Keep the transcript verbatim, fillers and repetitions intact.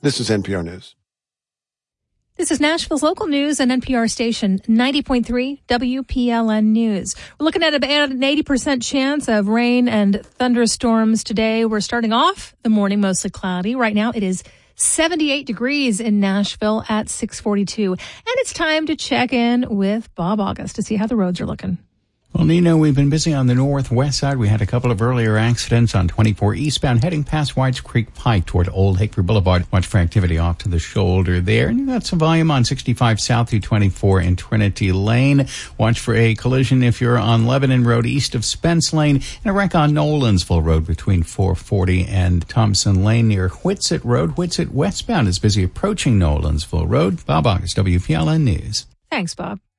This is N P R News. This is Nashville's local news and N P R station ninety point three W P L N News. We're looking at about an eighty percent chance of rain and thunderstorms today. We're starting off the morning mostly cloudy. Right now it is seventy-eight degrees in Nashville at six forty-two. And it's time to check in with Bob August to see how the roads are looking. Well, Nina, we've been busy on the northwest side. We had a couple of earlier accidents on twenty-four eastbound heading past Whites Creek Pike toward Old Hickory Boulevard. Watch for activity off to the shoulder there. And you got some volume on sixty-five south through twenty-four in Trinity Lane. Watch for a collision if you're on Lebanon Road east of Spence Lane, and a wreck on Nolensville Road between four forty and Thompson Lane near Whitsett Road. Whitsett westbound is busy approaching Nolensville Road. Bob August, W P L N News. Thanks, Bob.